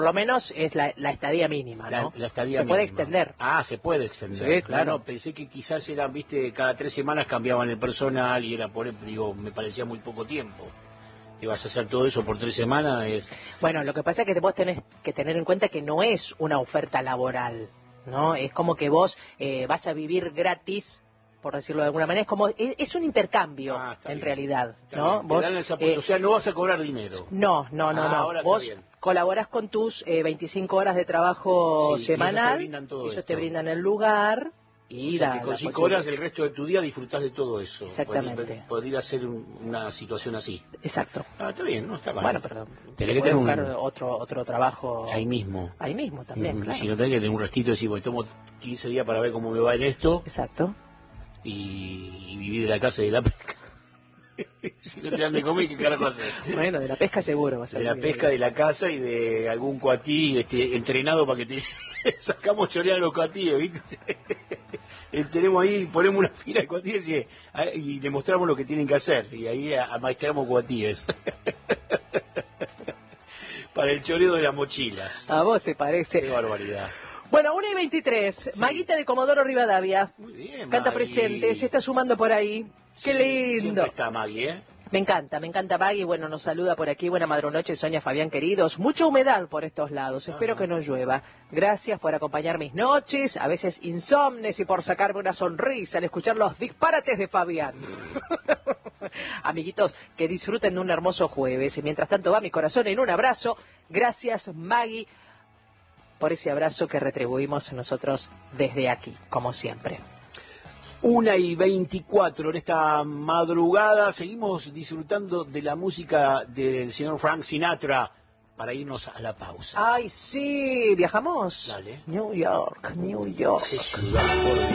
Por lo menos es la estadía mínima, ¿no? La estadía se mínima. puede extender. Ah, se puede extender. Sí, claro. No, pensé que quizás era, viste, cada 3 semanas cambiaban el personal y era por, digo, me parecía muy poco tiempo. ¿Te vas a hacer todo eso por 3 semanas? Bueno, lo que pasa es que vos tenés que tener en cuenta que no es una oferta laboral, ¿no? Es como que vos vas a vivir gratis, por decirlo de alguna manera. Es un intercambio, en bien, realidad, ¿no? Vos, o sea, no vas a cobrar dinero. No. Vos colaborás con tus 25 horas de trabajo semanal. Ellos te brindan el lugar. Y o sea, que con 5 horas el resto de tu día disfrutás de todo eso. Exactamente. Podría ser una situación así. Exacto. Está bien, no está mal. Bueno, pero tenés que tener buscar otro trabajo. Ahí mismo. Ahí mismo también, claro. Si no tenés que tener un restito y decir, pues tomo 15 días para ver cómo me va en esto. Exacto. Y vivir de la casa y de la pesca. Si no te dan de comer, ¿qué carajo hacer? Bueno, de la pesca seguro vas a de la pesca, de la casa y de algún cuatí entrenado para que te sacamos chorear a los cuatíes, ¿viste? Tenemos ahí, ponemos una fila de cuatíes y le mostramos lo que tienen que hacer. Y ahí amaestramos cuatíes. Para el choreo de las mochilas. ¿A vos te parece? Qué barbaridad. Bueno, 1:23, sí. Maguita de Comodoro Rivadavia. Muy bien, Canta Maggie. Presente, se está sumando por ahí. Sí, qué lindo. Siempre está Maggie, ¿eh? Me encanta Maggie. Bueno, nos saluda por aquí. Buena madrunoche, Sonia, Fabián, queridos. Mucha humedad por estos lados. Espero que no llueva. Gracias por acompañar mis noches, a veces insomnes, y por sacarme una sonrisa al escuchar los disparates de Fabián. Amiguitos, que disfruten de un hermoso jueves. Y mientras tanto va mi corazón en un abrazo. Gracias, Maggie, por ese abrazo que retribuimos nosotros desde aquí, como siempre. 1:24 en esta madrugada. Seguimos disfrutando de la música del señor Frank Sinatra para irnos a la pausa. Ay, sí, viajamos. Dale. New York. Qué ciudad, por Dios.